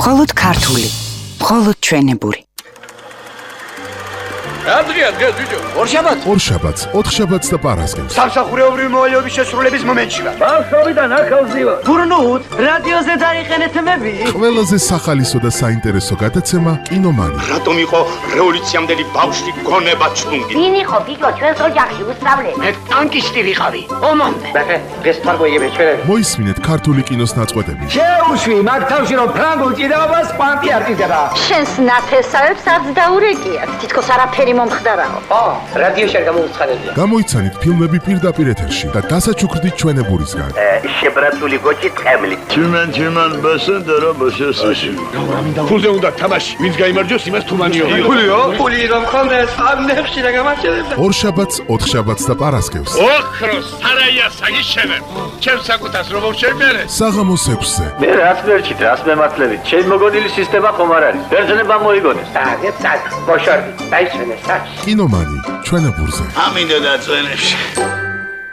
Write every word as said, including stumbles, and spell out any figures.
მხოლოდ ქართული, მხოლოდ ჩვენებური. Adria, Adria, Adria. ორშაბათს ორშაბათს, ოთხშაბათს და პარასკევს. სამსახურეობრივი მოვალეობის შესრულების მომენტში ვარ. ბავშვობიდან ახალზე ვარ. გურნუთ, რადიოზე დაიყენეთ მები. ყველაზე სახალისო და საინტერესო გადაცემა კინომანი. რატომ იყო რევოლუციამდელი ბავშვი გონება ჩუნგი? ვინ იყო გიგო ჩვენს ოჯახში უსწავლელი? მე ტანკისტი ვიყავი. ომამდე. ბახე, ეს თარგოიები ჩვენები. მოისმინეთ ქართული კინოს ნაწყვეტები. შეუშვი, მაგ თავში რომ ფრანგულ ჭიდაობას კვანტი არ ჭირდება. შენს ნათესავებს არც დაურეკიათ. თითქოს არაფერი მომხდარაო. ო, რადიოში არ გამოუცხადებია. გამოიცანით ფილმები პირდაპირ ეთერში და დასაჩუქრდით ჩვენებურისგან. შებრაცული გოჭი ტყემლი. Чиман, чиман, басენდა რა ბასესი. ფულზე უნდა თამაში. ვინც გაიმარჯვოს, იმას თუმანიო. ფულიო? ფული რომ ხონდეს, ამნებში რა გამარჯვებდა. ორშაბათს, ოთხშაბათს და პარასკევს. ოქროს სარაია საგიშენებ. ჩემ საკუთას რომ შევმერე. საღამოს ექვსზე. მე რაც მერჩით, რას მემართლებით. ჩემი მოგონილი სისტემა ხომ არ არის. ბერძნება მოიგონეს. აგეთ სად, ბოშორდი, დაიშვენეს სად. კინომანი ჩვენებურზე. ამინდა და წვენებში.